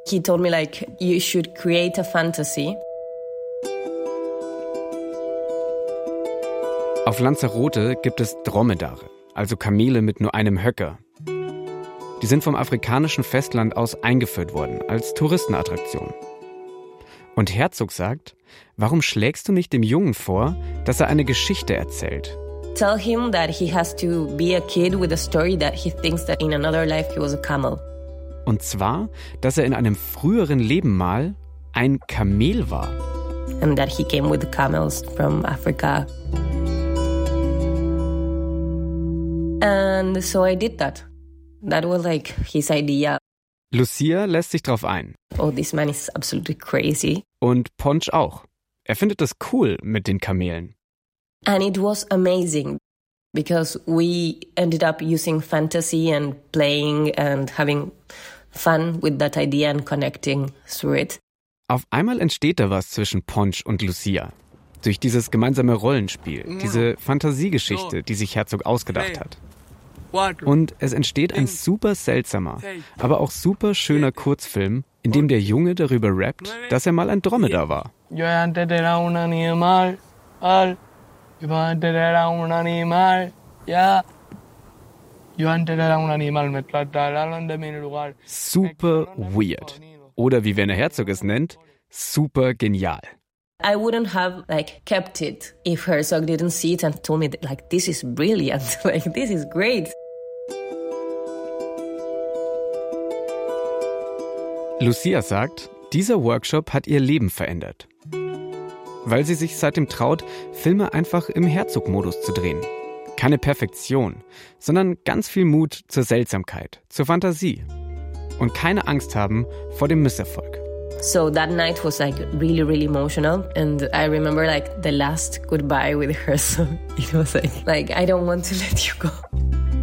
He told me like, you should create a fantasy. Auf Lanzarote gibt es Dromedare, also Kamele mit nur einem Höcker. Die sind vom afrikanischen Festland aus eingeführt worden, als Touristenattraktion. Und Herzog sagt, warum schlägst du nicht dem Jungen vor, dass er eine Geschichte erzählt? Tell him that he has to be a kid with a story that he thinks that in another life he was a camel. Und zwar, dass er in einem früheren Leben mal ein Kamel war. And that he came with the camels from Africa. And so I did that. That was like his idea. Lucia lässt sich drauf ein. Oh, this man is absolutely crazy. Und Ponch auch. Er findet es cool mit den Kamelen. And it was amazing because we ended up using fantasy and playing and having fun with that idea and connecting through it. Auf einmal entsteht da was zwischen Ponch und Lucia. Durch dieses gemeinsame Rollenspiel, diese Fantasiegeschichte, die sich Herzog ausgedacht hat. Und es entsteht ein super seltsamer, aber auch super schöner Kurzfilm, in dem der Junge darüber rappt, dass er mal ein Dromedar war. Super weird. Oder wie Werner Herzog es nennt, super genial. I wouldn't have kept it if Herzog didn't see it and told me that, this is brilliant, this is great. Lucia sagt, dieser Workshop hat ihr Leben verändert. Weil sie sich seitdem traut, Filme einfach im Herzog-Modus zu drehen. Keine Perfektion, sondern ganz viel Mut zur Seltsamkeit, zur Fantasie. Und keine Angst haben vor dem Misserfolg. So that night was really, really emotional. And I remember the last goodbye with her. So it was like I don't want to let you go.